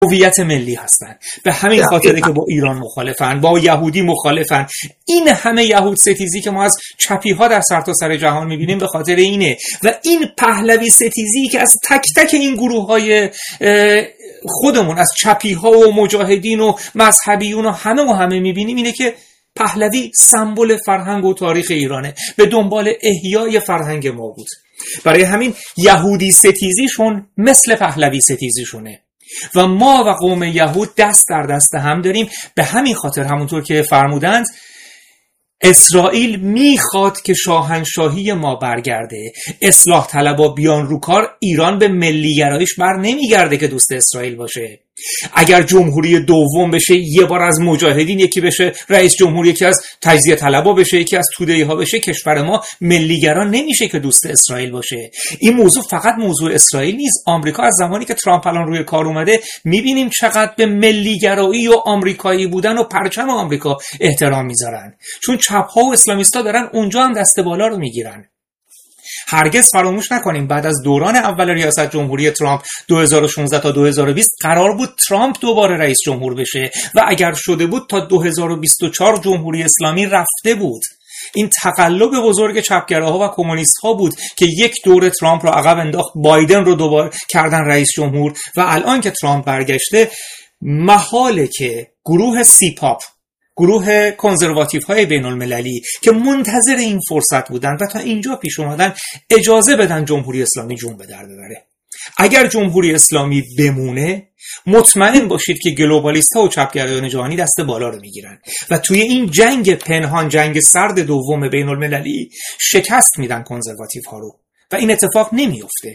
هویت ملی هستن، به همین خاطره که با ایران مخالفن، با یهودی مخالفن. این همه یهود ستیزی که ما از چپی ها در سرتاسر جهان میبینیم به خاطر اینه. و این پهلوی ستیزی که از تک تک این گروه های خودمون، از چپی ها و مجاهدین و مذهبیون و همه میبینیم، اینه که پهلوی سمبل فرهنگ و تاریخ ایرانه، به دنبال احیای فرهنگ ما بود. برای همین یهودی ستیزیشون مثل پهلوی ستیزیشونه و ما و قوم یهود دست در دست هم داریم. به همین خاطر همونطور که فرمودند اسرائیل میخواد که شاهنشاهی ما برگرده. اصلاح طلبا بیان رو کار، ایران به ملیگراییش بر نمیگرده که دوست اسرائیل باشه. اگر جمهوری دوم بشه، یه بار از مجاهدین یکی بشه رئیس جمهور، یکی از تجزیه طلبا بشه، یکی از توده‌ای ها بشه، کشور ما ملیگرا نمیشه که دوست اسرائیل باشه. این موضوع فقط موضوع اسرائیل نیست. آمریکا از زمانی که ترامپ الان روی کار اومده میبینیم چقدر به ملیگرایی و آمریکایی بودن و پرچم آمریکا احترام میذارن، چون چپ‌ها و اسلامیست‌ها دارن اونجا هم دست بالا رو میگیرن. هرگز فراموش نکنیم بعد از دوران اول ریاست جمهوری ترامپ 2016 تا 2020 قرار بود ترامپ دوباره رئیس جمهور بشه و اگر شده بود تا 2024 جمهوری اسلامی رفته بود. این تقلب بزرگ چپگراها و کمونیست‌ها بود که یک دور ترامپ رو عقب انداخت، بایدن رو دوباره کردن رئیس جمهور و الان که ترامپ برگشته محاله که گروه سیپاپ، گروه کنزرواتیو های بین المللی که منتظر این فرصت بودن و تا اینجا پیش اومدن، اجازه بدن جمهوری اسلامی جون به در ببره. اگر جمهوری اسلامی بمونه، مطمئن باشید که گلوبالیست ها و چپگرایان جهانی دست بالا رو میگیرن و توی این جنگ پنهان، جنگ سرد دوم بین المللی شکست میدن کنزرواتیو ها رو و این اتفاق نمیفته.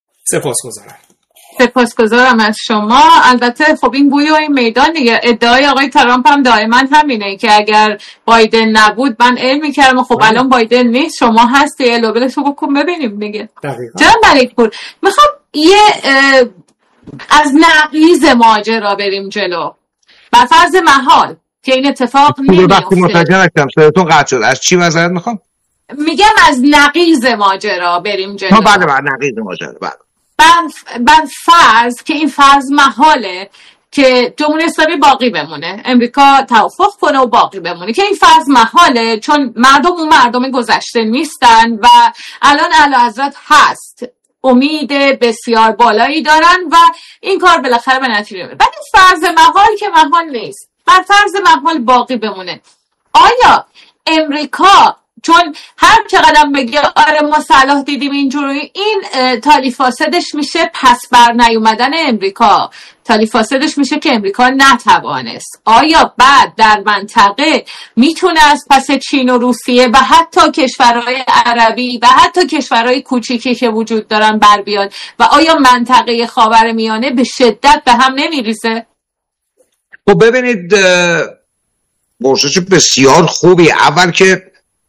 سپاسگزارم از شما. البته خب این گوی و این میدان دیگه، ادعای آقای ترامپ هم دائما همینه که اگر بایدن نبود من علم میکردم. خب الان بایدن نیست، شما هستی، لوبلشو بکن ببینیم دیگه. جناب ملکپور، میخوام یه از نقیض ماجرا بریم جلو. بر فرض محال که این اتفاق نمیفته. وقتی متوجه نشدم صداتون قطع شد. از چی وضعیت میخوام؟ میگم از نقیض ماجرا بریم جلو. بله نقیض ماجرا. بله. بر فرض که این فرض محاله که جمهوری اسلامی باقی بمونه، امریکا توافق کنه و باقی بمونه، که این فرض محاله چون مردم گذشته نیستن و الان اعلیحضرت هست، امید بسیار بالایی دارن و این کار بالاخره به نتیجه میرسه. بعد این فرض محال که محال نیست، بر فرض محال باقی بمونه، آیا امریکا چون هر چقدر بگه آره ما صلاح دیدیم اینجوری، این تالیف فاسدش میشه پس بر نیومدن امریکا، تالیف فاسدش میشه که امریکا نتوانست. آیا بعد در منطقه میتونه از پس چین و روسیه و حتی کشورهای عربی و حتی کشورهای کوچیکی که وجود دارن بر بیاد و آیا منطقه خاورمیانه به شدت به هم نمیریزه؟ خب ببینید، پرسش بسیار خوبی. اول که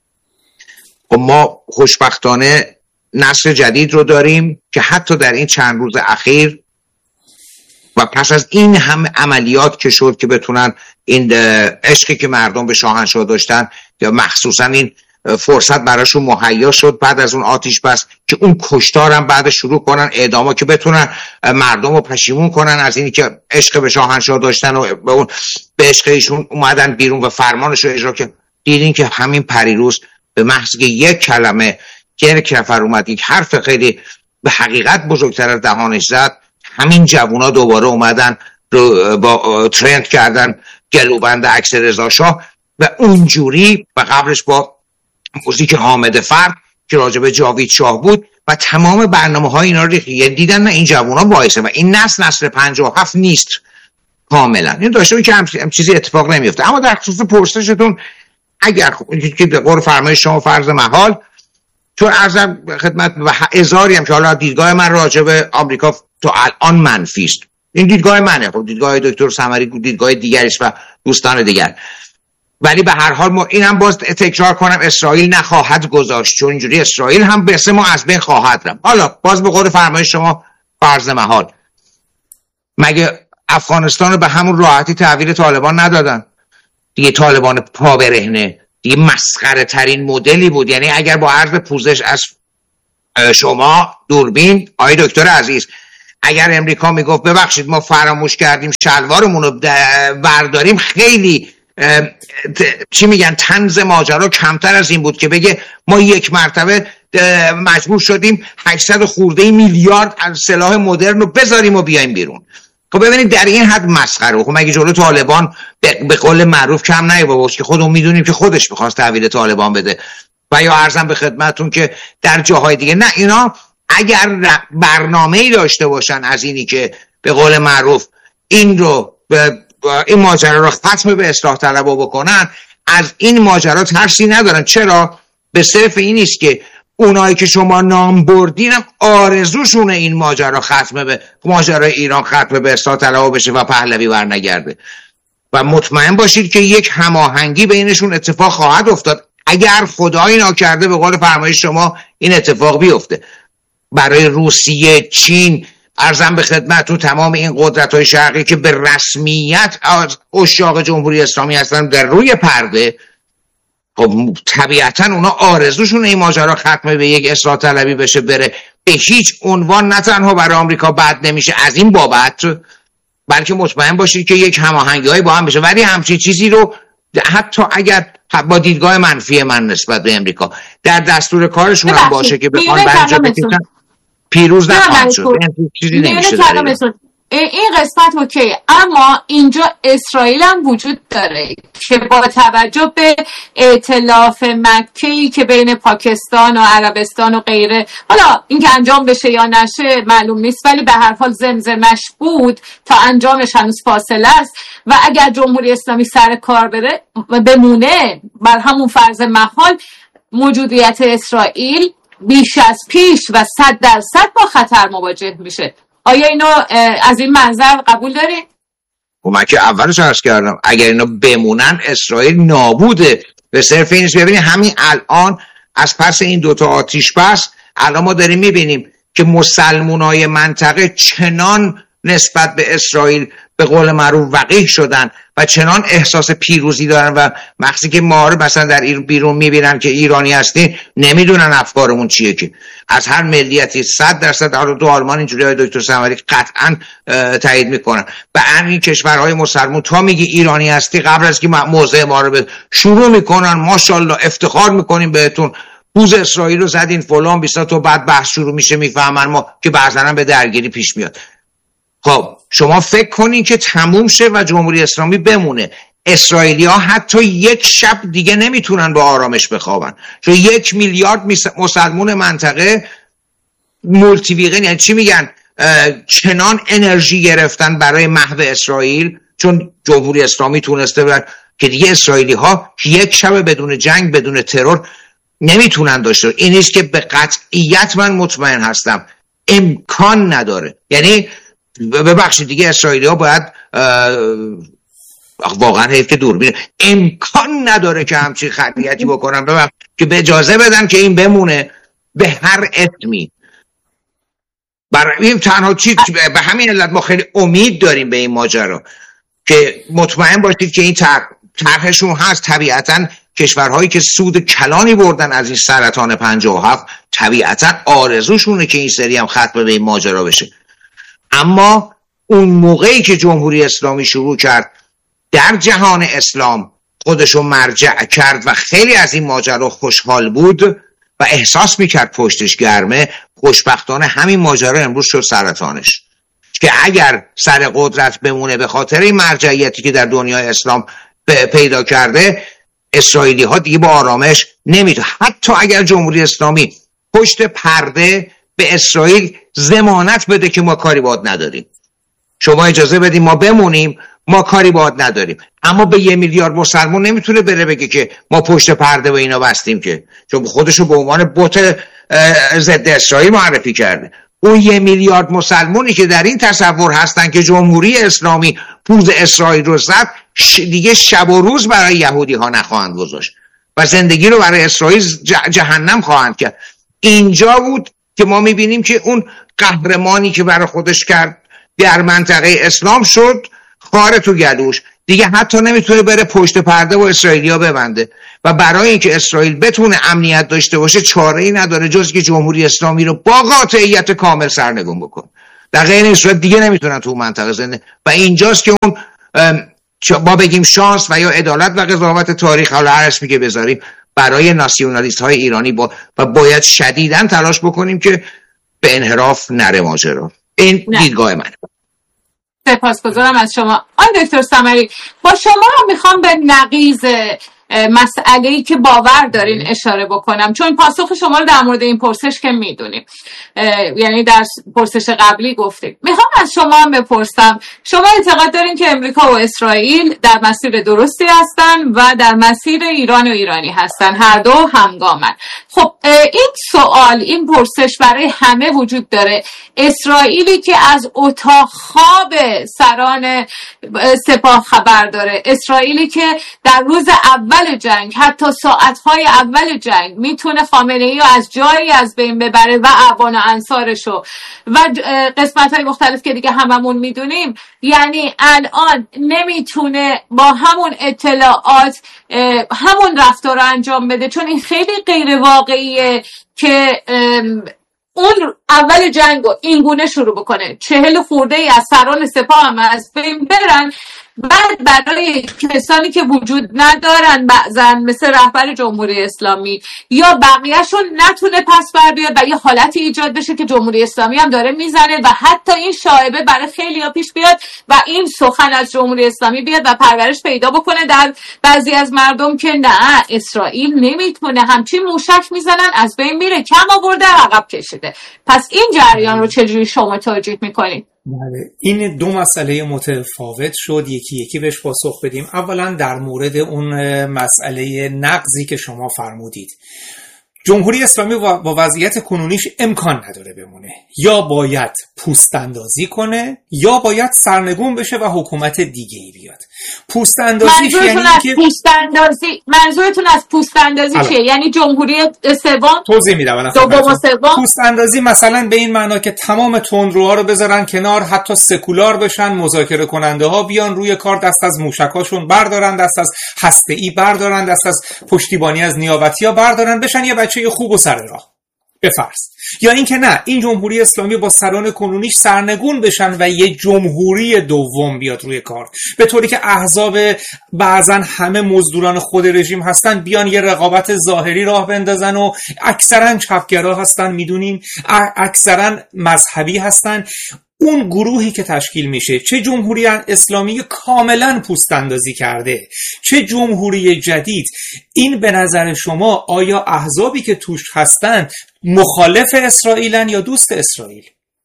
ما خوشبختانه نسل جدید رو داریم که حتی در این چند روز اخیر و پس از این هم عملیات که شد که بتونن این عشقی که مردم به شاهنشاه داشتن یا مخصوصا این فرصت براشون مهیا شد بعد از اون آتش بس که اون کشتارم بعد شروع کنن اعداما که بتونن مردم رو پشیمون کنن از اینی که عشق به شاهنشاه داشتن و به عشق ایشون اومدن بیرون و فرمانش رو اجرا کردن. دیدین که همین پریروز به محض یک کلمه که یک نفر اومد یک حرف خیلی به حقیقت بزرگتر از دهانش زد، همین جوونا دوباره اومدن رو با ترند کردن گلوبند عکس رضا شاه و اونجوری و قبلش با موزیک حامد فرد که راجب جاوید شاه بود و تمام برنامه‌های اینا رو دیدن. نه این جوونا وایسه و این نسل 57 نیست کاملا. این داشته که هم چیزی اتفاق نمیفته. اما در خصوص پرسشتون، اگر که به قول فرمایش شما فرض محال، چون عرضم خدمت و هزاری هم که حالا دیدگاه من راجع به آمریکا تو الان منفی است، این دیدگاه منه، خب دیدگاه دکتر سمری دیدگاه دیگری است و دوستان دیگر، ولی به هر حال ما اینم باز تکرار کنم اسرائیل نخواهد گذاشت، چون اینجوری اسرائیل هم به اسم ما از بین خواهد رفت. حالا باز به قول فرمایش شما فرض محال، مگه افغانستان رو به همون راحتی تحویل طالبان ندادن؟ دیگه طالبان پا برهنه دیگه مسخره ترین مدلی بود. یعنی اگر با عرض پوزش از شما دوربین آقای دکتر عزیز اگر امریکا میگفت ببخشید ما فراموش کردیم شلوارمون رو برداریم، خیلی چی میگن طنز ماجرا کمتر از این بود که بگه ما یک مرتبه مجبور شدیم 800 خورده میلیارد از سلاح مدرن رو بذاریم و بیایم بیرون. خب ببینید در این حد مسخره. خب مگه جلو طالبان به قول معروف کم نیابه که خودمون میدونیم که خودش میخواست تحویل طالبان بده. و یا عرضم به خدمتون که در جاهای دیگه نه، اینا اگر برنامه‌ای داشته باشن از اینی که به قول معروف این ماجرا رو ختم به اصلاح طلبا بکنن، از این ماجرا ترسی ندارن. چرا؟ به صرف این نیست که اونایی که شما نام بردینم آرزوشونه این ماجرا ختم به ماجرای ایران ختم به اصلاح طلبا بشه و پهلوی برنگرده. و مطمئن باشید که یک هماهنگی بینشون اتفاق خواهد افتاد اگر خدایی ناکرده به قول فرمایش شما این اتفاق بیفته. برای روسیه، چین، عرضم به خدمتتون تمام این قدرت‌های شرقی که به رسمیت از عشاق جمهوری اسلامی هستن در روی پرده، خب طبیعتا اونا آرزوشون این ماجرا ختم به یک اصلاح طلبی بشه بره. به هیچ عنوان نه تنها برای آمریکا بد نمیشه از این بابت، بلکه مطمئن باشید که یک هماهنگی‌های با هم بشه. ولی همچین چیزی رو حتی اگر با دیدگاه منفی من نسبت به امریکا در دستور کارشون هم باشه که بخوان برجا بکشن، پیروز نخواهند شد. چیزی نمیشه این قسمت اوکی، اما اینجا اسرائیل هم وجود داره که با توجه به ائتلاف مکه‌ای که بین پاکستان و عربستان و غیره، حالا این که انجام بشه یا نشه معلوم نیست، ولی به هر حال زمزمش بود تا انجامش هنوز فاصله است. و اگر جمهوری اسلامی سر کار بمونه بر همون فرض محال، موجودیت اسرائیل بیش از پیش و 100% با خطر مواجه میشه. آیا اینو از این منظر قبول دارین؟ من که اولش عرض کردم اگر اینا بمونن اسرائیل نابوده. به صرف این نیست. ببینید همین الان از پس این دوتا آتیش بس الان ما داریم میبینیم که مسلمانای منطقه چنان نسبت به اسرائیل به قول معروف وقیح شدن و چنان احساس پیروزی دارن و مخصوصی که ما رو مثلا در بیرون میبینن که ایرانی هستیم نمیدونن افکارمون چیه، که از هر ملیتی 100% دو آلمان اینجوری های دکتر سمری قطعا تایید میکنن. و همین کشورهای مسلمان تا میگی ایرانی هستی قبل از که موضع ما رو شروع میکنن ماشاءالله افتخار میکنیم بهتون، بوز اسرائیل رو زدین فلان بیستا، تو بعد بحث شروع میشه میفهمن ما که بعضا به درگیری پیش میاد. خب شما فکر کنین که تموم شه و جمهوری اسلامی بمونه، اسرائیلی ها حتی یک شب دیگه نمیتونن با آرامش بخوابن، چون 1 میلیارد مسلمون منطقه مولتیویقن، یعنی چی میگن، چنان انرژی گرفتن برای محو اسرائیل، چون جمهوری اسلامی تونسته که دیگه اسرائیلی ها یک شب بدون جنگ بدون ترور نمیتونن داشته. این نیست که به قطعیت من مطمئن هستم امکان نداره. یعنی ببخشید دیگه اسرائیلی ها باید واقعا حیف که دوربین امکان نداره که همچین خطیتی بکنن که به اجازه بدن که این بمونه به هر اسمی. برای تنها به همین علت ما خیلی امید داریم به این ماجرا که مطمئن باشید که این طرحشون هست. طبیعتا کشورهایی که سود کلانی بردن از این سرطان 57 طبیعتا آرزوشونه که این سری هم ختم به این ماجرا بشه. اما اون موقعی که جمهوری اسلامی شروع کرد در جهان اسلام خودشو مرجع کرد و خیلی از این ماجرا خوشحال بود و احساس میکرد پشتش گرمه، خوشبختانه همین ماجرا امروز شد سرطانش، که اگر سر قدرت بمونه به خاطر این مرجعیتی که در دنیای اسلام پیدا کرده، اسرائیلی ها دیگه با آرامش نمیتونه. حتی اگر جمهوری اسلامی پشت پرده به اسرائیل ضمانت بده که ما کاری باهات نداریم، شما اجازه بدیم ما بمونیم، ما کاری باهات نداریم، اما به 1 میلیارد مسلمان نمیتونه بره بگه که ما پشت پرده و اینا بستیم، که چون خودشو به عنوان بت ضد اسرائیل معرفی کرده. اون 1 میلیارد مسلمانی که در این تصور هستن که جمهوری اسلامی پوز اسرائیل رو زد، دیگه شب و روز برای یهودی ها نخواهند گذاشت و زندگی رو برای اسرائیل جهنم خواهند کرد. اینجا بود که ما میبینیم که اون قهرمانی که برای خودش کرد در منطقه اسلام شد خاره تو گلوش، دیگه حتی نمیتونه بره پشت پرده و اسرائیلیا ببنده. و برای اینکه اسرائیل بتونه امنیت داشته باشه چاره‌ای نداره جز که جمهوری اسلامی رو با قاطعیت کامل سرنگون بکنه. در غیر این صورت دیگه نمیتونن تو منطقه زنده. و اینجاست که اون ما بگیم شانس و یا عدالت و قضاوت تاریخ، حالا هر اسمی که بذاریم، برای ناسیونالیست های ایرانی و باید شدیداً تلاش بکنیم که به انحراف نره ماجرا. این دیدگاه من. سپاسگزارم از شما. آقای دکتر سمری، با شما میخوام به نقیض مسئله‌ای که باور دارین اشاره بکنم، چون پاسخ شما رو در مورد این پرسش که میدونیم، یعنی در پرسش قبلی گفتیم. میخوام از شما هم بپرسم، شما اعتقاد دارین که امریکا و اسرائیل در مسیر درستی هستن و در مسیر ایران و ایرانی هستن، هر دو همگامن. خب این سوال، این پرسش برای همه وجود داره. اسرائیلی که از اتاق خواب سران سپاه خبر داره، اسرائیلی که در روز اول جنگ، حتی ساعتهای اول جنگ، میتونه خامنه‌ای رو از جایی از بین ببره و اعوان و انصارشو و قسمت‌های مختلف که دیگه هممون میدونیم، یعنی الان نمیتونه با همون اطلاعات همون رفتار رو انجام بده، چون این خیلی غیر واقعیه که اون اول جنگو این گونه شروع بکنه، 40 خورده ای از سران سپاه هم از بین برن، بعد برای کسانی که وجود ندارن بعضا مثل رهبر جمهوری اسلامی یا بقیهشون نتونه پس بر بیاد و یه حالتی ایجاد بشه که جمهوری اسلامی هم داره میزنه و حتی این شایبه برای خیلی ها پیش بیاد و این سخن از جمهوری اسلامی بیاد و پرورش پیدا بکنه در بعضی از مردم که نه، اسرائیل نمیتونه، همچین موشک میزنن از بین میره، کم آورده عقب کشیده. پس این جریان رو چجوری شما توجیه میکنید؟ این دو مسئله متفاوت شد، یکی بهش پاسخ بدیم. اولا در مورد اون مسئله نقضی که شما فرمودید، جمهوری اسلامی با وضعیت کنونیش امکان نداره بمونه، یا باید پوست اندازی کنه یا باید سرنگون بشه و حکومت دیگه ای بیاد. پوست اندازی یعنی که منظورتون از پوست اندازی چیه؟ یعنی جمهوری سوم؟ توضیح میدم. پوست اندازی مثلا به این معنا که تمام تندروها رو بذارن کنار، حتی سکولار بشن، مذاکره کننده ها بیان روی کار، دست از موشکاشون بردارن، دست از هسته‌ای بردارن، دست از پشتیبانی از نیابتی‌ها بردارن، بشن یه بچه خوب و سر راه به فرض. یا این که نه، این جمهوری اسلامی با سران کنونیش سرنگون بشن و یه جمهوری دوم بیاد روی کار، به طوری که احزاب بعضا همه مزدوران خود رژیم هستن بیان یه رقابت ظاهری راه بندازن و اکثرا چپگرا هستن، میدونین، اکثرا مذهبی هستن. اون گروهی که تشکیل میشه، چه جمهوری اسلامی کاملا پوست اندازی کرده، چه جمهوری جدید، این به نظر شما آیا احزابی که توش هستن مخالف اسرائیلن یا دوست اسرائیل؟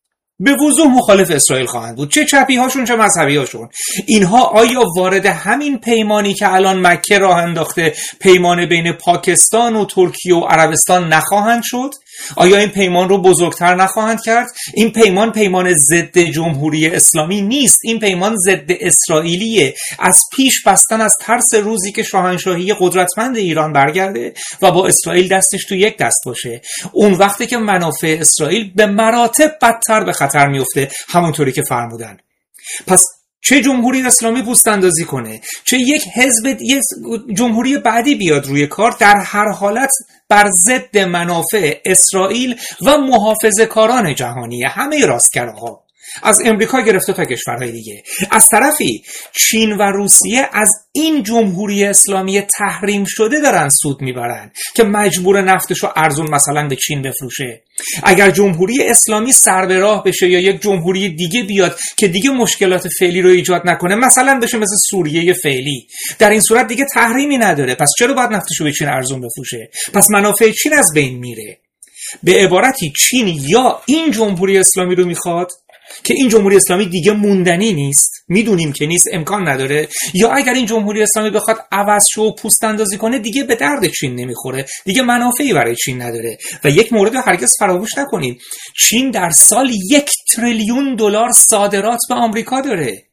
به وضوح مخالف اسرائیل خواهند بود، چه چپی هاشون چه مذهبی هاشون. اینها آیا وارد همین پیمانی که الان مکه راه انداخته، پیمان بین پاکستان و ترکیه و عربستان نخواهند شد؟ آیا این پیمان رو بزرگتر نخواهند کرد؟ این پیمان ضد جمهوری اسلامی نیست، این پیمان ضد اسرائیلیه، از پیش بستن از ترس روزی که شاهنشاهی قدرتمند ایران برگرده و با اسرائیل دستش تو یک دست باشه. اون وقتی که منافع اسرائیل به مراتب بدتر به خطر میفته، همونطوری که فرمودن. پس چه جمهوری اسلامی پوست اندازی کنه، چه یک حزب، یک جمهوری بعدی بیاد روی کار، در هر حالت بر ضد منافع اسرائیل و محافظه‌کاران جهانی، همه راستگراها، از امریکا گرفته تا کشورهای دیگه. از طرفی چین و روسیه از این جمهوری اسلامی تحریم شده دارن سود میبرن که مجبور نفتشو ارزون مثلا به چین بفروشه. اگر جمهوری اسلامی سر به راه بشه یا یک جمهوری دیگه بیاد که دیگه مشکلات فعلی رو ایجاد نکنه، مثلا بشه مثل سوریه فعلی، در این صورت دیگه تحریمی نداره، پس چرا باید نفتشو به چین ارزون بفروشه؟ پس منافع چین از بین میره. به عبارتی چین یا این جمهوری اسلامی رو میخواد که این جمهوری اسلامی دیگه موندنی نیست، میدونیم که نیست، امکان نداره، یا اگر این جمهوری اسلامی بخواد عوض شه و پوست اندازی کنه دیگه به درد چین نمیخوره، دیگه منافعی برای چین نداره. و یک مورد رو هرگز فراموش نکنیم، چین در سال 1 تریلیون دلار صادرات به آمریکا داره.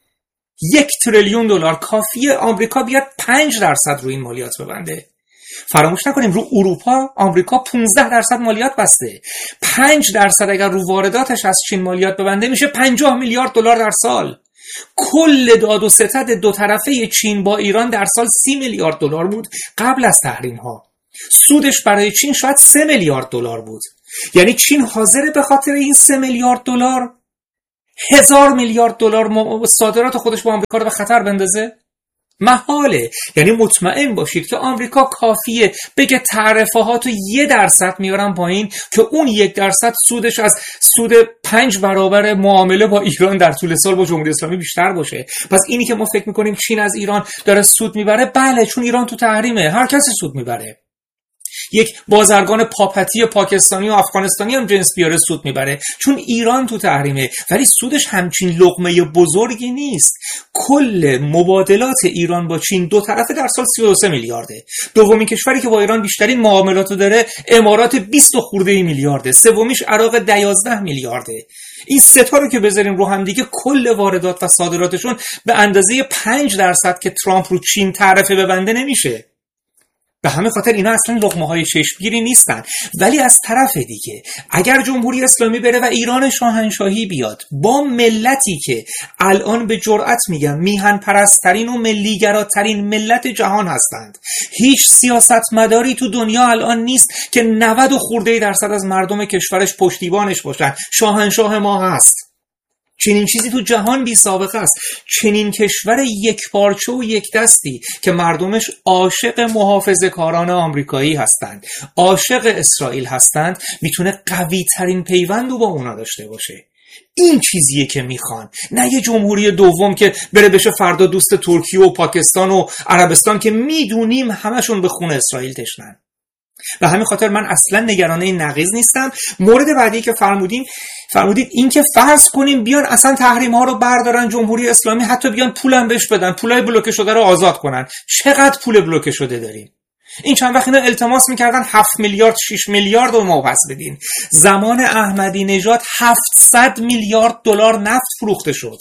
1 تریلیون دلار، کافیه آمریکا بیاد 5% رو این مالیات ببنده. فراموش نکنیم رو اروپا آمریکا 15% مالیات بسته. 5% اگر رو وارداتش از چین مالیات ببنده میشه 50 میلیارد دلار در سال. کل داد و ستد دو طرفه چین با ایران در سال 30 میلیارد دلار بود قبل از تحریم ها. سودش برای چین شاید 3 میلیارد دلار بود. یعنی چین حاضره به خاطر این 3 میلیارد دلار $1000 میلیارد صادرات خودش با آمریکا رو به خطر بندازه؟ محاله. یعنی مطمئن باشید که آمریکا کافیه بگه تعرفه ها تو 1% میارن پایین که اون 1% سودش از سود 5 برابر معامله با ایران در طول سال با جمهوری اسلامی بیشتر باشه. پس اینی که ما فکر میکنیم چین از ایران داره سود میبره، بله، چون ایران تو تحریمه، هر کسی سود میبره. یک بازرگان پاپتی پاکستانی و افغانستانی هم جنس بیاره سود میبره، چون ایران تو تحریمه. ولی سودش همچین لقمه بزرگی نیست. کل مبادلات ایران با چین دو طرفه در سال 33 میلیارده. دومین کشوری که با ایران بیشترین معاملات داره امارات 20 خورده میلیارده. سومیش عراق 11 میلیارده. این سه تا رو که بذاریم رو هم دیگه کل واردات و صادراتشون به اندازه 5% که ترامپ رو چین تعرفه ببنده نمیشه. به همین خاطر اینا اصلا لقمه‌های چشمگیری نیستن. ولی از طرف دیگه اگر جمهوری اسلامی بره و ایران شاهنشاهی بیاد با ملتی که الان به جرئت میگم میهن پرست‌ترین و ملی‌گراترین ملت جهان هستند، هیچ سیاستمداری تو دنیا الان نیست که 90 خورده درصد از مردم کشورش پشتیبانش باشن. شاهنشاه ما هست. چنین چیزی تو جهان بی سابقه است. چنین کشور یک پارچه و یک دستی که مردمش عاشق محافظه‌کاران آمریکایی هستند، عاشق اسرائیل هستند، میتونه قوی ترین پیوند رو با اونا داشته باشه. این چیزیه که میخوان، نه یه جمهوری دوم که بره بشه فردا دوست ترکیه و پاکستان و عربستان که میدونیم همشون به خون اسرائیل تشنن. و همین خاطر من اصلا نگران این نقیض نیستم. مورد بعدی که فرمودید این که فرض کنیم بیان اصلا تحریم ها رو بردارن، جمهوری اسلامی حتی بیان پولم بهش بدن، پولای بلوکه شده رو آزاد کنن. چقدر پول بلوکه شده داریم؟ این چند وقت اینا التماس میکردن 7 میلیارد 6 میلیارد رو ما پس بدین. زمان احمدی نژاد 700 میلیارد دلار نفت فروخته شد.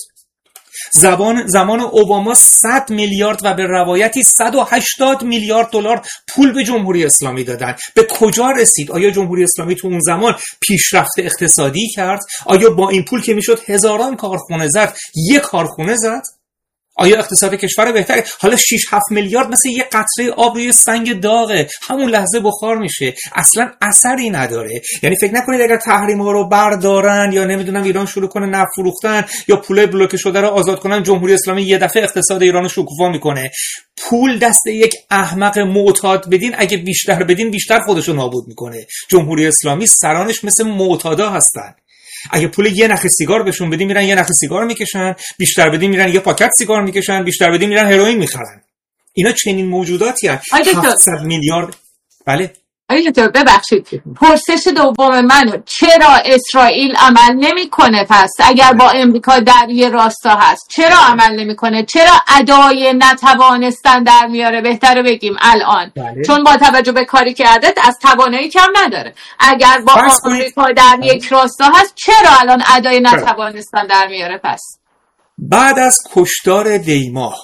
زمان اوباما 100 میلیارد و به روایتی 180 میلیارد دلار پول به جمهوری اسلامی دادن. به کجا رسید؟ آیا جمهوری اسلامی تو اون زمان پیشرفت اقتصادی کرد؟ آیا با این پول که میشد هزاران کارخونه زد، یک کارخونه زد؟ آیا اقتصاد کشور بهتره؟ حالا 6-7 میلیارد مثل یه قطره آب روی سنگ داغه، همون لحظه بخار میشه، اصلا اثری نداره. یعنی فکر نکنید اگر تحریم ها رو بردارن یا نمیدونم ایران شروع کنه نفت فروختن یا پول بلوکه شده رو آزاد کنن، جمهوری اسلامی یه دفعه اقتصاد ایران رو شکوفا میکنه. پول دست یک احمق معتاد بدین، اگه بیشتر بدین بیشتر خودشو نابود میکنه. جمهوری اسلامی سرانش مثل معتادا هستن. اگه پول یه نخ سیگار بهشون بدیم میرن یه نخ سیگار میکشن، بیشتر بدیم میرن یه پاکت سیگار میکشن، بیشتر بدیم میرن هروئین میخرن. اینا چنین موجوداتی هستن. 700 میلیارد. بله آیه ببخشید، پرسش دوم منو چرا اسرائیل عمل نمیکنه؟ پس اگر با امریکا در یه راستا هست چرا عمل نمیکنه؟ چرا ادای نتوانستن در میاره؟ بهتره بگیم الان. بله. چون با توجه به کاری که عدد از توانایی کم نداره. اگر با امریکا در یک راستا هست چرا الان ادای نتوانستن در میاره؟ پس بعد از کشتار دیماه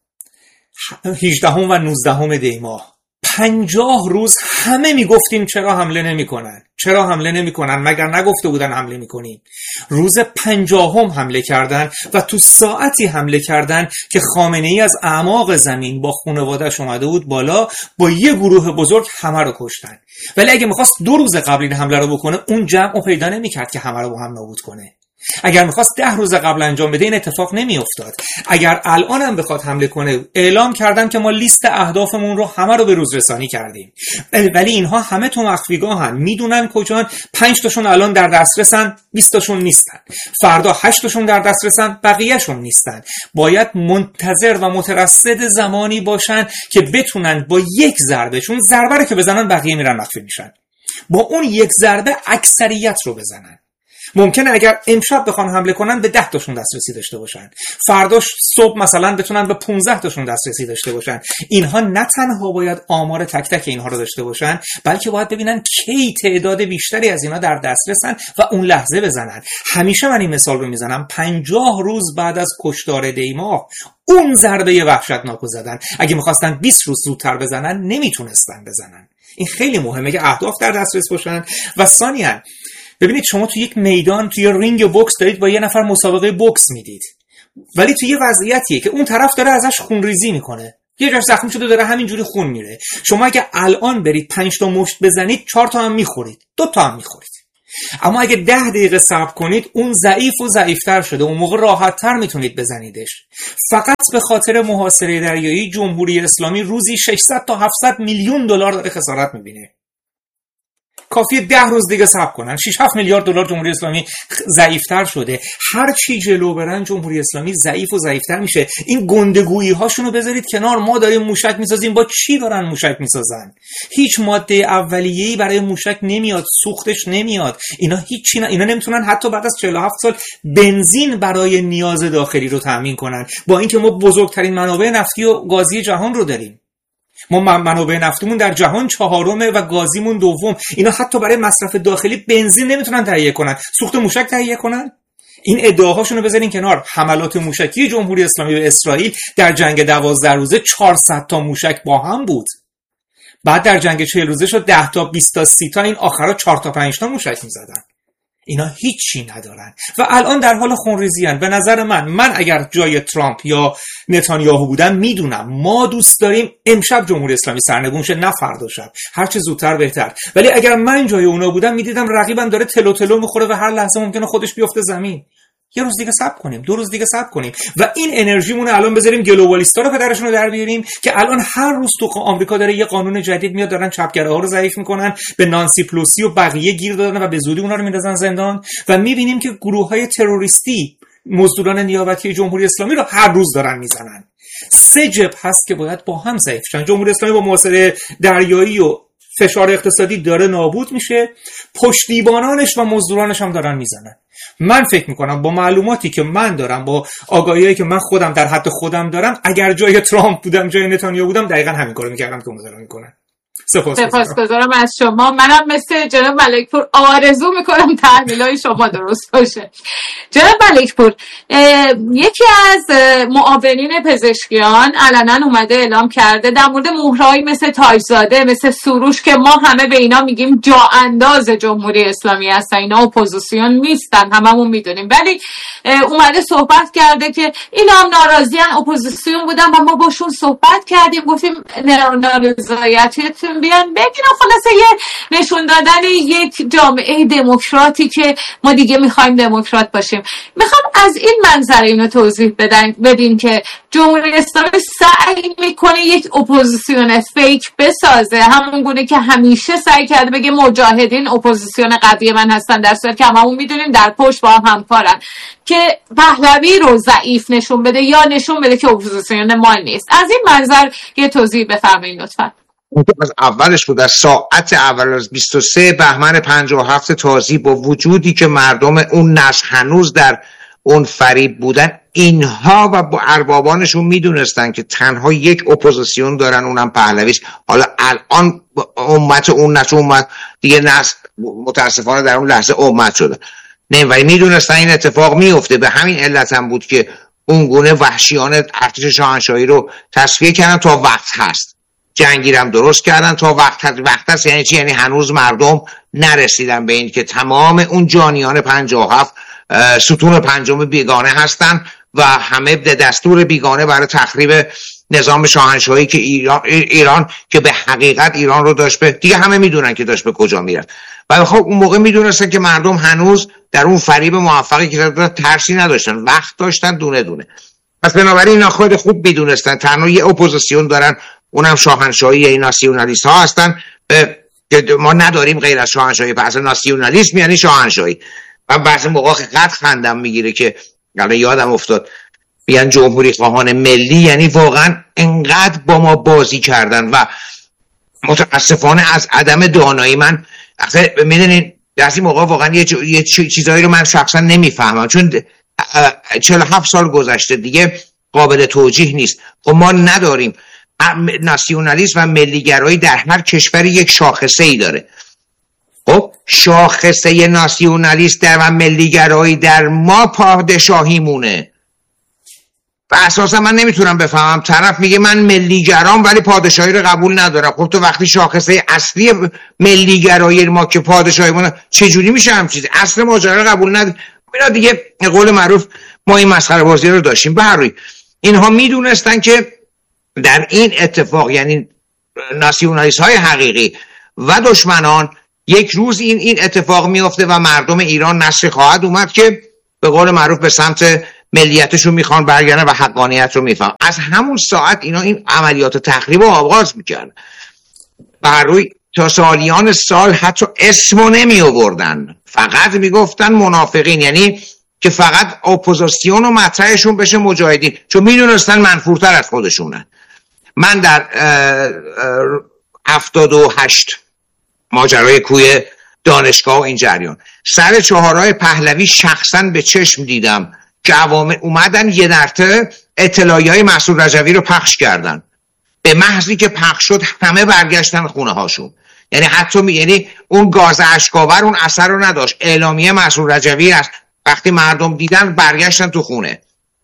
18 و 19 دیماه 50 روز همه میگفتیم چرا حمله نمیکنن مگر نگفته بودن حمله میکنیم. روز 50 حمله کردن و تو ساعتی حمله کردن که خامنه‌ای از اعماق زمین با خانواده‌اش اومده بود بالا، با یه گروه بزرگ همه رو کشتن. ولی اگه میخواست 2 روز قبل این حمله رو بکنه اون جمع رو پیدا نمیکرد که همه رو با هم نابود کنه. اگر میخواست 10 روز قبل انجام بده این اتفاق نمیافتاد. اگر الان هم بخواد حمله کنه، اعلام کردن که ما لیست اهدافمون رو همه رو به روز رسانی کردیم، ولی اینها همه تو مخفیگاهن، میدونن کجان. 5 تاشون الان در دسترسن، 20 تاشون نیستن. فردا 8 تاشون در دسترسن، بقیه‌شون نیستن. باید منتظر و مترصد زمانی باشن که بتونن با یک ضربه، چون ضربه رو که بزنن بقیه میرن مخفی میشن، با اون یک ضربه اکثریت رو بزنن. ممکنه اگر امشب بخوان حمله کنن به 10 تاشون دسترسی داشته باشن، فرداش صبح مثلا بتونن به 15 تاشون دسترسی داشته باشن. اینها نه تنها باید آمار تک تک اینها رو داشته باشن، بلکه باید ببینن کی تعداد بیشتری از اینا در دسترسن و اون لحظه بزنن. همیشه من این مثال رو میزنم، 50 روز بعد از کشتار دیماه اون ضربه وحشتناک رو زدن. اگه می‌خواستن 20 روز زودتر بزنن نمیتونستن بزنن. این خیلی مهمه که اهداف در دسترس باشن. و ثانیاً ببینید، شما تو یک میدان، توی رینگ بوکس دارید با یه نفر مسابقه بوکس میدید، ولی توی یه وضعیتیه که اون طرف داره ازش خونریزی میکنه، یه جاش زخم شده داره همینجوری خون میره. شما اگه الان برید 5 تا مشت بزنید 4 تا هم میخورید، 2 تا هم میخورید. اما اگه 10 دقیقه صبر کنید اون ضعیف و ضعیفتر شده، اون موقع راحت‌تر میتونید بزنیدش. فقط به خاطر محاصره دریایی جمهوری اسلامی روزی 600 تا 700 میلیون دلار داره خسارت میبینه. کافیه 10 روز دیگه صبر کنن 6-7 میلیارد دلار جمهوری اسلامی ضعیفتر شده. هر چی جلو برن جمهوری اسلامی ضعیف و ضعیفتر میشه. این گندگویی هاشونو بذارید کنار. ما داریم موشک میسازیم. با چی دارن موشک میسازن؟ هیچ ماده اولیه‌ای برای موشک نمیاد، سوختش نمیاد. اینا هیچی اینا نمیتونن حتی بعد از 47 سال بنزین برای نیاز داخلی رو تامین کنن، با اینکه ما بزرگترین منابع نفتی و گازی جهان رو داریم. ما منابع نفتیمون در جهان 4م و گازیمون 2م. اینا حتی برای مصرف داخلی بنزین نمیتونن تهیه کنن، سوخت موشک تهیه کنن. این ادعاهاشونو بذارین کنار. حملات موشکی جمهوری اسلامی به اسرائیل در جنگ 12 روزه 400 تا موشک با هم بود. بعد در جنگ 40 روزه شد 10 تا 20 تا 30 تا، این آخرا 4 تا 5 تا موشک میزدن. اینا هیچی ندارن و الان در حال خونریزی هن. به نظر من اگر جای ترامپ یا نتانیاهو بودم میدونم ما دوست داریم امشب جمهوری اسلامی سرنگون شه، نه فردا شب، هر چه زودتر بهتر. ولی اگر من جای اونا بودم میدیدم رقیبم داره تلو تلو میخوره و هر لحظه ممکنه خودش بیفته زمین. یه روز دیگه صبر کنیم، 2 روز دیگه صبر کنیم و این انرژیمون الان بذاریم گلوبالیستا رو پدرشون رو در بیاریم که الان هر روز تو آمریکا داره یه قانون جدید میاد، دارن چپگراها رو ضعیف میکنن، به نانسی پلوسی و بقیه گیر دادن و به زودی اونا رو میندازن زندان و میبینیم که گروه‌های تروریستی مزدوران نیابتی جمهوری اسلامی رو هر روز دارن میزنن. 3 جبهه هست که باید با هم ضعیف شن. جمهوری اسلامی با محاصره دریایی و فشار اقتصادی داره نابود میشه، پشتیبانانش و مزدورانش هم دارن میزنن. من فکر میکنم با معلوماتی که من دارم، با آگاهیایی که من خودم در حد خودم دارم، اگر جای ترامپ بودم، جای نتانیاهو بودم، دقیقاً همین کارو میکردم که اون دارن میکنن. سپاسگزارم از شما. منم مثل جناب ملکپور آرزو میکنم تحلیلای شما درست باشه. جناب ملکپور، یکی از معاونین پزشکیان علنا اومده اعلام کرده در مورد مهرهایی مثل تاجزاده، مثل سروش که ما همه به اینا میگیم جا انداز جمهوری اسلامی هستن، اینا اپوزیسیون نیستن، هممون میدونیم، ولی اومده صحبت کرده که اینا هم ناراضیان، اپوزیسیون بودن و ما باشون صحبت کردیم، گفتیم نارضایتیتون بیان بگین. خلاصه یه نشون دادن یک جامعه دموکراتی که ما دیگه میخوایم دموکرات باشیم. میخوام از این منظر اینو توضیح بدین که جمهوری اسلامی سعی میکنه یک اپوزیسیون فیک بسازه، همون گونه که همیشه سعی کرده بگه مجاهدین اپوزیسیون قوی من هستن، در صورتی که هممون میدونیم در پشت با هم همکارن، که پهلوی رو ضعیف نشون بده یا نشون بده که اپوزیسیون ما نیست. از این منظر یه توضیح بفرمایید لطفا. از اولش بود، از ساعت اول از 23 بهمن 57 تازی، با وجودی که مردم اون نسل هنوز در اون فریب بودن، اینها و با اربابانشون میدونستن که تنها یک اپوزیسیون دارن، اونم پهلویست. حالا الان امت اون نسل امت دیگه نسل متاسفانه در اون لحظه امت شده، نه، ولی میدونستن این اتفاق میفته. به همین علت هم بود که اون گونه وحشیانه ارتش شاهنشاهی رو تصفیه کردن تا وقت هست، جنگیرم درست کردن تا وقت هست. یعنی چی؟ یعنی هنوز مردم نرسیدن به این که تمام اون جانیان 57 ستون پنجم بیگانه هستن و همه به دستور بیگانه برای تخریب نظام شاهنشاهی که ایران که به حقیقت ایران رو داشت به دیگه همه میدونن که داشت به کجا میره. و خب اون موقع میدونستن که مردم هنوز در اون فریب موفقی که ترسی نداشتن، وقت داشتن دونه دونه. پس بنابراین اینا خود خوب میدونستن تنها یه اپوزیسیون دارن، اونم شاهنشاهی. این ناسیونالیست ها هستن که ما نداریم غیر از شاهنشاهی. پس ناسیونالیسم یعنی شاهنشاهی. من بعضی موقع قد خندم میگیره که یادم افتاد میگن جمهوری خواهان ملی، یعنی واقعا انقدر با ما بازی کردن و متاسفانه از عدم دانایی. من میدونین بعضی موقع واقعا یه چیزایی رو من شخصا نمیفهمم، چون 47 سال گذشته دیگه قابل توجیه نیست. خب ما نداریم. ناسیونالیسم و ملیگرایی در هر کشوری یک شاخصه ای داره. خب شاخصه ناسیونالیست و ملیگرایی در ما پادشاهی مونه و اساسا من نمیتونم بفهمم طرف میگه من ملیگرام ولی پادشاهی رو قبول ندارم. خب تو وقتی شاخصه اصلی ملیگرایی ما که پادشاهی مونه، چجوری میشه هم چیزی؟ اصل ماجرا رو قبول ندارم. اینا دیگه قول معروف ما این مسخره بازی رو داشتیم. به هر روی اینها میدونستن که در این اتفاق، یعنی ناسیونالیست های حقیقی و دشمنان، یک روز این اتفاق میفته و مردم ایران نسل خواهد اومد که به قول معروف به سمت ملیتشون میخوان برگردن و حقانیت رو میفهم. از همون ساعت اینا این عملیات تخریب رو آغاز میکردن. بر روی تا سالیان سال حتی اسمو نمی آوردن، فقط میگفتن منافقین، یعنی که فقط اپوزیسیون و مطرحشون بشه مجاهدین، چون میدونستن منفورتر از خودشونن. من در 78 ماجرای کوی دانشگاه و این جریان سر چهارراه پهلوی شخصا به چشم دیدم که عوامل اومدن یه درته اطلاعیه‌های مسعود رجوی رو پخش کردن. به محضی که پخش شد همه برگشتن خونه هاشون. یعنی حتی یعنی اون گاز اشکاور اون اثر رو نداشت. اعلامیه مسعود رجوی است وقتی مردم دیدن برگشتن تو خونه.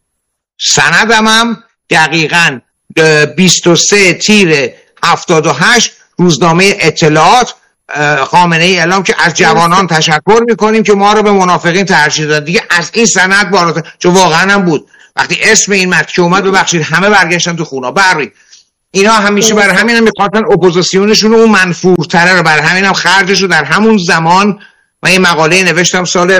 سندم هم دقیقاً 23 تیر 78 روزنامه اطلاعات خامنه ای اعلام که از جوانان تشکر میکنیم که ما رو به منافقین ترجیح دادن. دیگه از این سند بالاتر، چون واقعا هم بود وقتی اسم این متن که اومد ببخشید همه برگشتن تو خونه. برای اینا همیشه برای همین هم میخواستن اپوزیسیونشون اون منفورتره رو، برای همین هم خرجش رو در همون زمان من یه مقاله نوشتم سال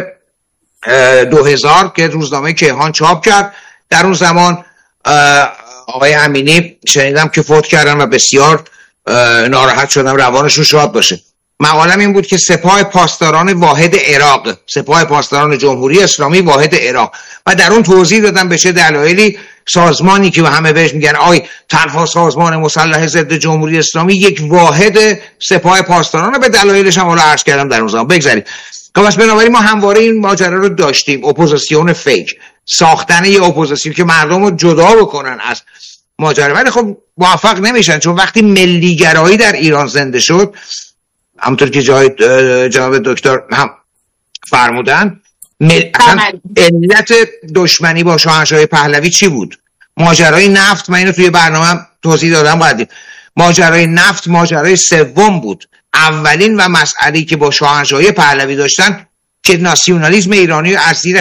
2000 که روزنامه کیهان چاپ کرد. در اون زمان آقای امینی شنیدم که فوت کردن و بسیار ناراحت شدم، روانشون شاد باشه. مقالم این بود که سپاه پاسداران واحد عراق، سپاه پاسداران جمهوری اسلامی واحد عراق، و در اون توضیح دادم به چه دلایلی سازمانی که همه بهش میگن تنها سازمان مسلح ضد جمهوری اسلامی یک واحد سپاه پاسداران، به دلایلش هم حالا عرض کردم در اون زمان. بگذارید که بس بنابراین ما همواره این ماجرا رو داشتیم، اپوزیسیون فیک، ساختن یه اپوزیسیون که مردم رو جدا بکنن از ماجرا، ولی خب موفق نمیشن. چون وقتی ملیگرایی در ایران زنده شد، همونطور که جناب دکتر هم فرمودن، علت دشمنی با شاهنشاهی پهلوی چی بود؟ ماجرای نفت. من اینو توی برنامه توضیح دادم قدیم. ماجرای نفت ماجرای سوم بود. اولین و مسئله‌ای که با شاهنشاهی پهلوی داشتن که ناسیونالیسم ایرانی از زیر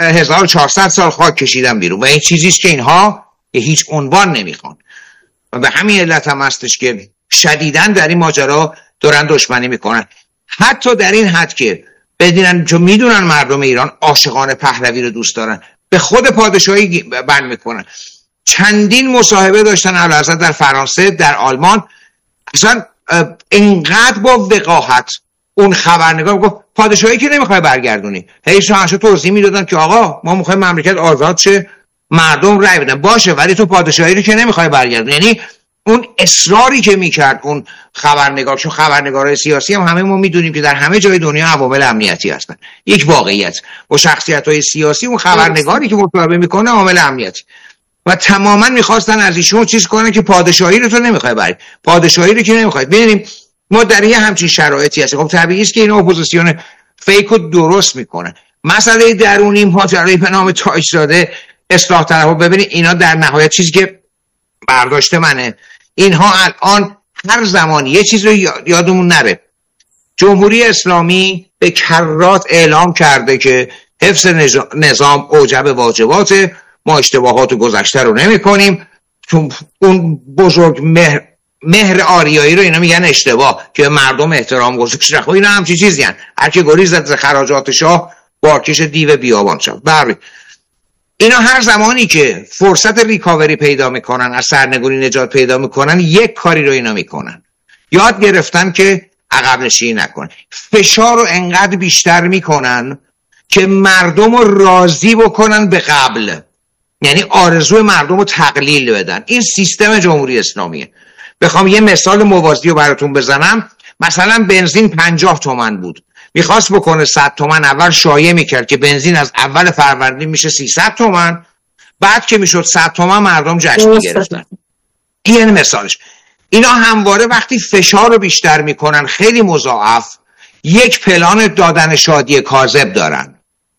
1400 سال خاک کشیدن بیرون، و این چیزیست که اینها هیچ عنوان نمیخوان، و به همین علت هم هستش که شدیداً در این ماجرا دارن دشمنی میکنن. حتی در این حد که بدونن، چون میدونن مردم ایران عاشقان پهلوی رو دوست دارن، به خود پادشاهی بند میکنن. چندین مصاحبه داشتن اعلیحضرت در فرانسه، در آلمان، اصلا اینقدر با وقاحت اون خبرنگار گفت پادشاهی که نمیخوای برگردونی. هی شاهنشاه توضیح میدادن که آقا ما میخوایم مملکت آزاد شه، مردم رأی بدن، باشه، ولی تو پادشاهی رو که نمیخوای برگردونی. یعنی اون اصراری که میکرد اون خبرنگار، چون خبرنگارای سیاسی هم همه ما میدونیم که در همه جای دنیا عوامل امنیتی هستن، یک واقعیت، و شخصیت‌های سیاسی اون خبرنگاری که مصاحبه میکنه عامل امنیتی، و تماما میخواستن از ایشون چیز کنن که پادشاهی رو تو نمیخوای بری، پادشاهی رو که نمیخوای. ببینیم ما در یه همچین شرایطی هستیم. خب طبیعیه که این اپوزیسیون فیک رو درست میکنن. مسئله درونی ماجرای به نام تاج‌زاده، اصلاح طلبها، ببینید اینا در نهایت چیزی که برداشت منه، اینها الان هر زمانی یه چیز رو یادمون نره، جمهوری اسلامی به کرات اعلام کرده که حفظ نظام اوجب واجباته، ما اشتباهات گذشته رو نمی کنیم، چون اون بزرگ مهر آریایی رو اینا میگن اشتباه که مردم احترام گذاشته. خب اینا همچی چیزی هن. هر که گریز از خراجات شاه بارکش دیو بیابان شد. برای اینا هر زمانی که فرصت ریکاوری پیدا میکنن، از سرنگونی نجات پیدا میکنن، یک کاری رو اینا میکنن، یاد گرفتن که عقب نشینی نکنن، فشار رو انقدر بیشتر میکنن که مردم رو راضی بکنن به قبل، یعنی آرزوی مردم رو تقلیل بدن. این سیستم جمهوری اسلامیه. بخوام یه مثال موازی رو براتون بزنم، مثلا بنزین 50 تومن بود، میخواست بکنه 100 تومن، اول شایعه میکرد که بنزین از اول فروردین میشه 300 تومن، بعد که میشد 100 تومن مردم جشن میگرفتن. این یعنی مثالش. اینا همواره وقتی فشار رو بیشتر میکنن، خیلی مضاعف، یک پلان دادن شادی کاذب دارن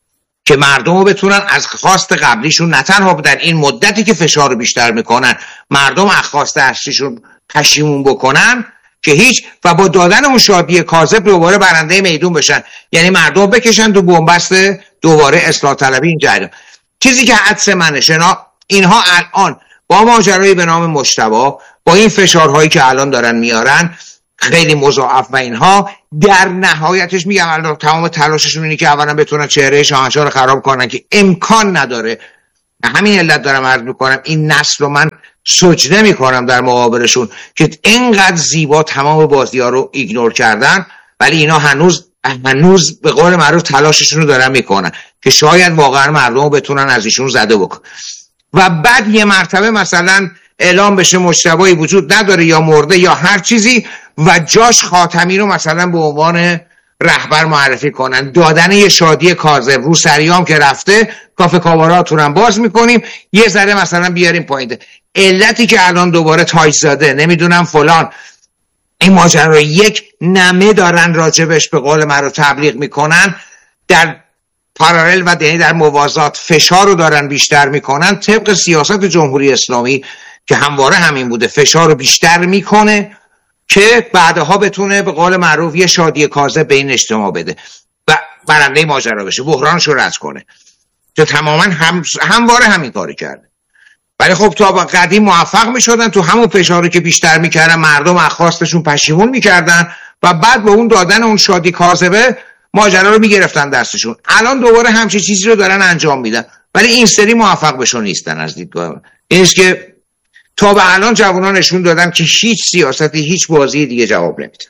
که مردم رو بتونن از خواست قبلیشون، نه تنها در این مدتی که فشار رو بیشتر میکنن، مردم از خواست اصلیشون پشیمون بکنن که هیچ، و با دادن اون شادی کاذب دوباره برنده میدون بشن، یعنی مردم بکشن تو بنبست دوباره اصلاح طلبی. این جریان چیزی که حدس منه، اینها الان با ماجرایی به نام مجتبی، با این فشارهایی که الان دارن میارن، خیلی مضاعف و اینها، در نهایتش میگم الان تمام تلاششون اینه که اولا بتونن چهره شاهنشاه رو خراب کنن که امکان نداره. همین علت دارم عرض میکنم این نسل رو من سجده میکنم در مقابلشون که اینقدر زیبا تمام بازی ها رو ایگنور کردن، ولی اینا هنوز به قول معروف تلاششون رو دارن میکنن که شاید واقعا مردم رو بتونن از ایشون زده بکن. و بعد یه مرتبه مثلا اعلام بشه مجتبی وجود نداره یا مرده یا هر چیزی و جاش خاتمی رو مثلا به عنوان رهبر معرفی کنن، دادن یه شادی کاذب، روسریام که رفته کافه کاباراتون هم باز میکنیم، یه ذره مثلا بیاریم پایین. علتی که الان دوباره تاج زاده نمیدونم فلان این ماجرا یک نمه دارن راجبش به قول من رو تبلیغ میکنن، در پارالل و در موازات فشار رو دارن بیشتر میکنن طبق سیاست جمهوری اسلامی که همواره همین بوده، فشار رو بیشتر میکنه که بعدها بتونه به قول معروف یه شادی کاذب به این اجتماع بده و برنده ماجرا بشه، بحرانش رو رد کنه، که تماما همواره همین کاری کرده. ولی خب تا قدیم موفق میشدن تو همون فشاری که بیشتر میکردن مردم از خواستشون پشیمون میکردن و بعد به اون دادن اون شادی کاذبه ماجرا رو میگرفتن دستشون. الان دوباره همچین چیزی رو دارن انجام میدن ولی این سری موفق بشون نیستن. از دیدگاه اینست که تا به الان جوانان نشون دادن که هیچ سیاستی هیچ بازی دیگه جواب نمیده.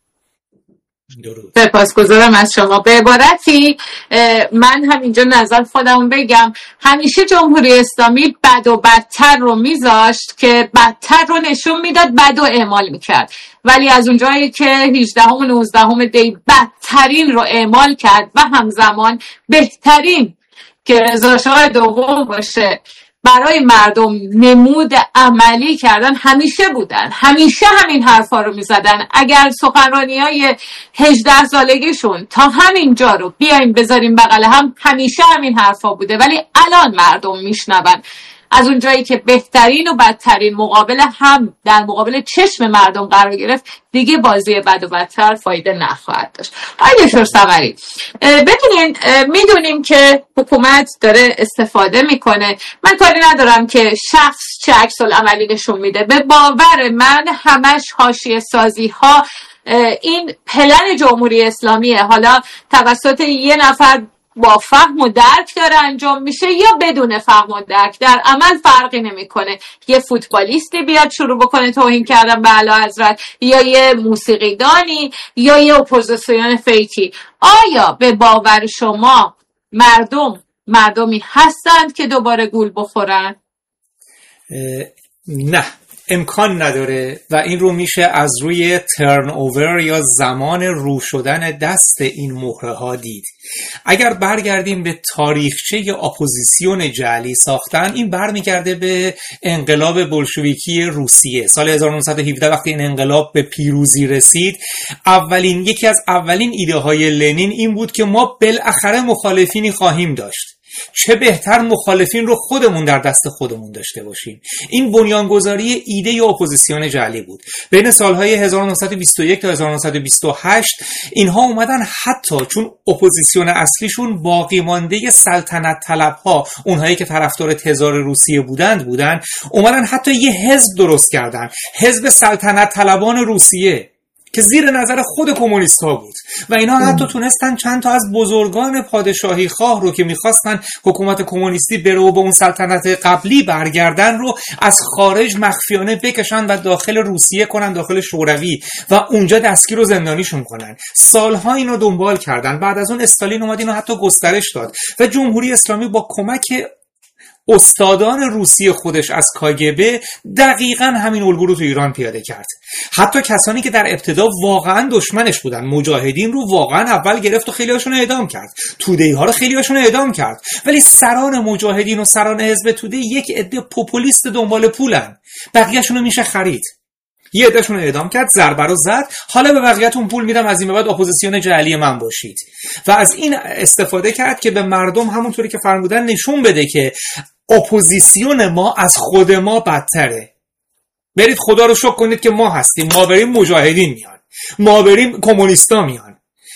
سپاسگزارم از شما. به عبارتی من همینجا نظر خودم بگم، همیشه جمهوری اسلامی بد و بدتر رو میذاشت که بدتر رو نشون میداد، بد و اعمال میکرد، ولی از اونجایی که 18 و 19 دی بدترین رو اعمال کرد و همزمان بهترین که رضا شاه دوم باشه برای مردم نمود عملی کردن همیشه بودن، همیشه همین حرفا رو میزدن. اگر سخنرانی‌های 18 سالگیشون تا همین جا رو بیایم بذاریم بغل هم، همیشه همین حرفا بوده، ولی الان مردم میشنون. از اون جایی که بهترین و بدترین مقابل هم در مقابل چشم مردم قرار گرفت، دیگه بازی بد و بدتر فایده نخواهد داشت. آقای دکتر سمری، ببینین میدونیم که حکومت داره استفاده میکنه، من کاری ندارم که شخص چه عکس العملی نشون میده، به باور من همش حاشیه سازی ها این پلن جمهوری اسلامیه، حالا توسط یه نفر با فهم و درک داره انجام میشه یا بدون فهم و درک، در عمل فرقی نمیکنه. یه فوتبالیستی بیاد شروع بکنه توهین کردن به اعلیحضرت، یا یه موسیقیدانی، یا یه اپوزیسیون فیکی. آیا به باور شما مردمی هستند که دوباره گول بخورن؟ نه، امکان نداره و این رو میشه از روی ترن اوور یا زمان رو شدن دست این مهره ها دید. اگر برگردیم به تاریخچه اپوزیسیون جعلی ساختن، این برمیگرده به انقلاب بولشویکی روسیه سال 1917. وقتی این انقلاب به پیروزی رسید، یکی از اولین ایده های لنین این بود که ما بالاخره مخالفینی خواهیم داشت، چه بهتر مخالفین رو خودمون در دست خودمون داشته باشیم. این بنیانگذاری ایده اپوزیسیون جعلی بود. بین سالهای 1921 تا 1928 اینها اومدن، حتی چون اپوزیسیون اصلیشون باقی مانده سلطنت طلبها، اونهایی که طرفدار تزار روسیه بودن، اومدن حتی یه حزب درست کردن، حزب سلطنت طلبان روسیه که زیر نظر خود کمونیست ها بود و اینا حتی تونستن چند تا از بزرگان پادشاهی خواه رو که میخواستن حکومت کمونیستی بره و به اون سلطنت قبلی برگردن رو از خارج مخفیانه بکشن و داخل روسیه کنن، داخل شوروی، و اونجا دستگیر و زندانیشون کنن. سالها اینو دنبال کردن. بعد از اون استالین اومد اینو حتی گسترش داد و جمهوری اسلامی با کمک استادان روسی خودش از کاگبه دقیقاً همین الگو رو تو ایران پیاده کرد. حتی کسانی که در ابتدا واقعاً دشمنش بودن، مجاهدین رو واقعاً اول گرفت و خیلی‌هاشون رو اعدام کرد، توده‌ها رو خیلی‌هاشون رو اعدام کرد، ولی سران مجاهدین و سران حزب توده یک عده پوپولیست دنبال پولن، بقیه‌شون رو میشه خرید. یه عده‌شون رو اعدام کرد، ضربه رو زد، حالا به بقیه‌تون پول میدم، از این به بعد اپوزیسیون جعلی من باشید. و از این استفاده کرد که به مردم همونطوری که فرمودن نشون بده که اپوزیسیون ما از خود ما بدتره. برید خدا رو شکر کنید که ما هستیم، ما بریم مجاهدین میان، ما بریم کمونیستا میان.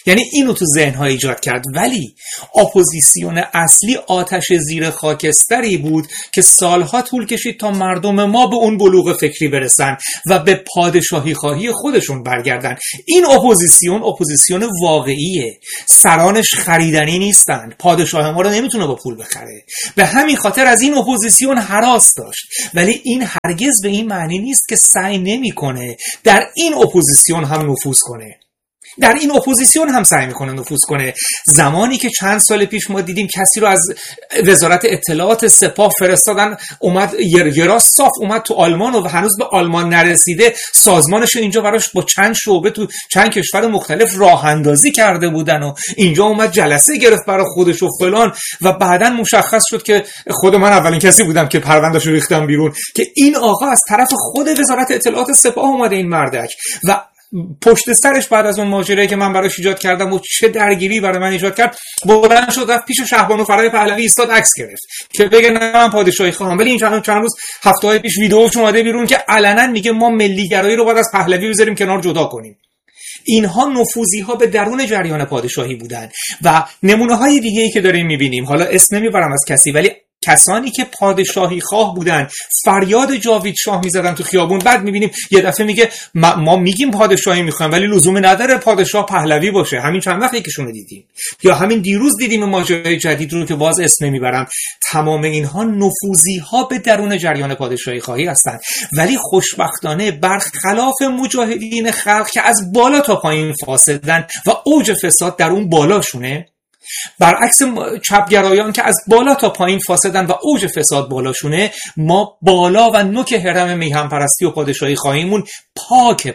یعنی اینو تو ذهن‌ها ایجاد کرد. ولی اپوزیسیون اصلی آتش زیر خاکستری بود که سالها طول کشید تا مردم ما به اون بلوغ فکری برسن و به پادشاهی خواهی خودشون برگردن. این اپوزیسیون واقعیه، سرانش خریدنی نیستن، پادشاه ما رو نمیتونه با پول بخره. به همین خاطر از این اپوزیسیون هراس داشت. ولی این هرگز به این معنی نیست که سعی نمیکنه در این اپوزیسیون هم نفوذ کنه. در این اپوزیسیون هم سعی میکنه نفوذ کنه. زمانی که چند سال پیش ما دیدیم کسی رو از وزارت اطلاعات سپاه فرستادن، اومد یه راست صاف اومد تو آلمان و هنوز به آلمان نرسیده، سازمانش اینجا براش با چند شعبه تو چند کشور مختلف راه اندازی کرده بودن و اینجا اومد جلسه گرفت برای خودش و فلان و بعداً مشخص شد که خود من اولین کسی بودم که پروندهشو ریختم بیرون که این آقا از طرف خود وزارت اطلاعات سپاه اومده این مردک و پشت سرش بعد از اون ماجرایی که من براش ایجاد کردم و چه درگیری برای من ایجاد کرد، بلند شد رفت پیش شهبانو فرای پهلوی ایستاد عکس گرفت که بگه نه من پادشاهی خواهم. ولی این چند روز هفته‌های پیش ویدیوش اومده بیرون که علنا میگه ما ملیگرایی رو باید از پهلوی بذاریم کنار، جدا کنیم. اینها نفوذی‌ها به درون جریان پادشاهی بودن و نمونه‌های دیگه‌ای که داریم می‌بینیم، حالا اسم نمیبرم از کسی، ولی کسانی که پادشاهی خواه بودن فریاد جاوید شاه میزدن تو خیابون. بعد میبینیم یه دفعه میگه ما میگیم پادشاهی میخوایم ولی لزومی نداره پادشاه پهلوی باشه. همین چند وقت یکیشونو دیدیم یا همین دیروز دیدیم ماجرای جدید رو که باز اسم نمیبرم. تمام اینها نفوذی‌ها به درون جریان پادشاهی خواهی هستن. ولی خوشبختانه برخلاف مجاهدین خلق که از بالا تا پایین فاسدن و اوج فساد در اون بالاشونه، برعکس چپگرایان که از بالا تا پایین فاسدن و اوج فساد بالاشونه، ما بالا و نوک هرم میهن پرستی و پادشاهی خواهیمون پاکه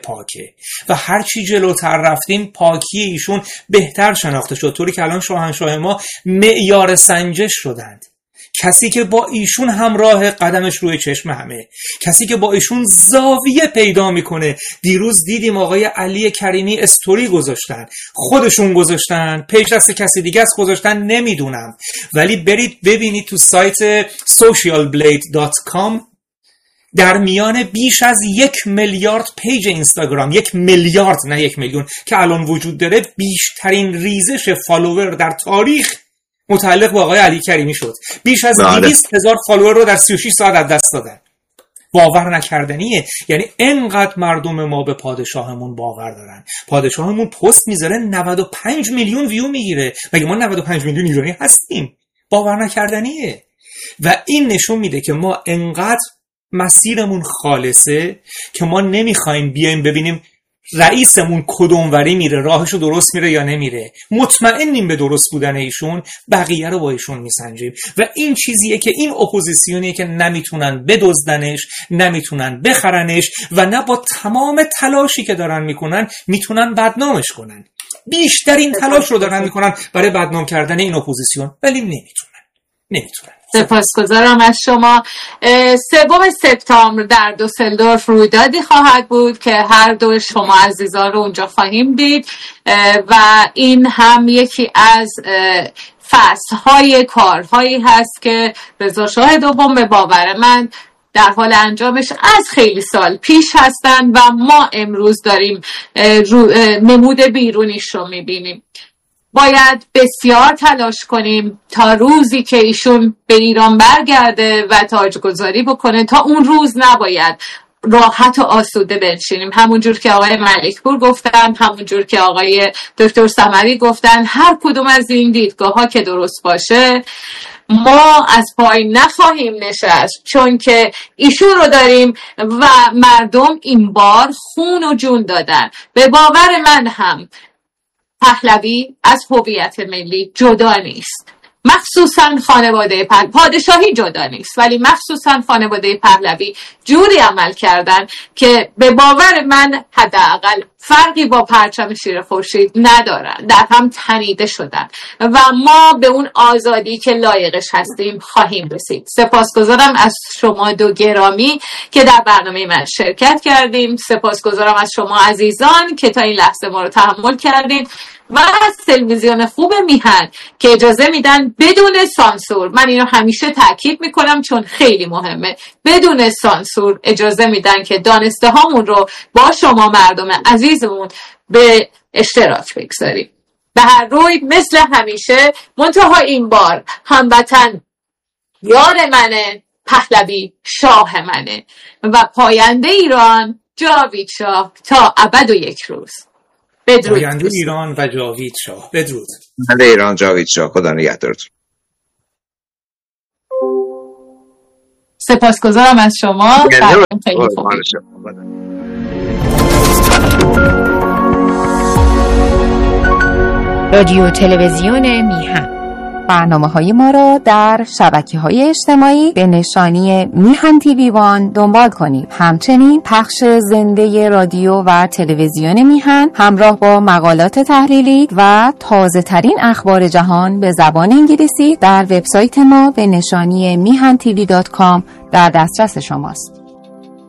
و هرچی جلوتر رفتیم پاکی ایشون بهتر شناخته شد، طوری که الان شاهنشاه ما معیار سنجش شدند. کسی که با ایشون همراه قدمش روی چشم همه، کسی که با ایشون زاویه پیدا میکنه. دیروز دیدیم آقای علی کریمی استوری گذاشتن، خودشون گذاشتن، پیج دست کسی دیگه است گذاشتن، نمیدونم، ولی برید ببینید تو سایت socialblade.com در میان بیش از 1 میلیارد پیج اینستاگرام، 1 میلیارد نه 1 میلیون که الان وجود داره، بیشترین ریزش فالوور در تاریخ متعلق به آقای علی کریمی شد. بیش از 200,000 فالوور رو در 36 ساعت از دست دادن. باور نکردنیه. یعنی انقدر مردم ما به پادشاهمون باور دارن. پادشاهمون پست میذاره 95 میلیون ویو میگیره. مگه ما 95 میلیون ایرانی هستیم؟ باور نکردنیه. و این نشون میده که ما انقدر مسیرمون خالصه که ما نمیخوایم بیایم ببینیم رئیسمون کدوموری میره، راهشو درست میره یا نمیره. مطمئنیم به درست بودن ایشون، بقیه رو با ایشون میسنجیم. و این چیزیه که این اپوزیسیونیه که نمیتونن بدزدنش، نمیتونن بخرنش و نه با تمام تلاشی که دارن میکنن میتونن بدنامش کنن. بیشترین تلاش رو دارن میکنن برای بدنام کردن این اپوزیسیون، ولی نمیتونن. سپاسگزارم از شما. 3 سپتامبر در دوسلدورف رویدادی خواهد بود که هر دو شما عزیزان رو اونجا خواهیم دید و این هم یکی از فصل‌های کارهایی هست که رضا شاه دوم به باور من در حال انجامش از خیلی سال پیش هستن و ما امروز داریم نمود بیرونیش رو میبینیم. باید بسیار تلاش کنیم تا روزی که ایشون به ایران برگرده و تاجگذاری بکنه، تا اون روز نباید راحت و آسوده بنشینیم. همونجور که آقای ملکپور گفتن، همونجور که آقای دکتر سمری گفتن، هر کدوم از این دیدگاه ها که درست باشه ما از پایین نخواهیم نشست، چون که ایشون رو داریم و مردم این بار خون و جون دادن. به باور من هم پهلوی از هویت ملی جدا نیست، مخصوصا خانواده پادشاهی جدا نیست، ولی مخصوصا خانواده پهلوی جوری عمل کردن که به باور من حداقل فرقی با پرچم شیر خورشید ندارن، در هم تنیده شدن و ما به اون آزادی که لایقش هستیم خواهیم رسید. سپاسگزارم از شما دو گرامی که در برنامه من شرکت کردیم. سپاسگزارم از شما عزیزان که تا این لحظه ما رو تحمل کردین و از تلویزیون خوب میهن که اجازه میدن بدون سانسور. من اینو همیشه تاکید میکنم چون خیلی مهمه. بدون سانسور اجازه میدن که دانسته هامون رو با شما مردم عزیزمون به اشتراک بگذاریم. به هر روی مثل همیشه، منتها این بار هموطن یار منه، پهلوی شاه منه و پاینده ایران جاوید شاه تا ابد و یک روز. بدرود. پاینده ایران و جاوید شاه. بدرود. پاینده ایران جاوید شاه. خدا نگهدارتون. سپاسگزارم از شما. رادیو تلویزیون میهن. برنامه‌های ما را در شبکه‌های اجتماعی به نشانی میهن تیوی وان دنبال کنید. همچنین پخش زنده رادیو و تلویزیون میهن همراه با مقالات تحلیلی و تازه‌ترین اخبار جهان به زبان انگلیسی در وبسایت ما به نشانی mihan.tv.com در دسترس شماست.